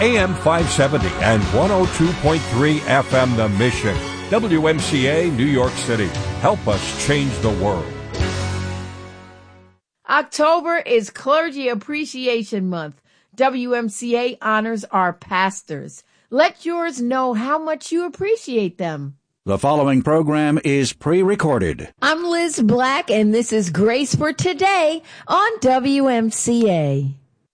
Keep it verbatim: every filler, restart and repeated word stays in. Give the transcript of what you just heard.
A M five seventy and one oh two point three F M The Mission. W M C A, New York City. Help us change the world. October is Clergy Appreciation Month. W M C A honors our pastors. Let yours know how much you appreciate them. The following program is pre-recorded. I'm Liz Black, and this is Grace for Today on W M C A.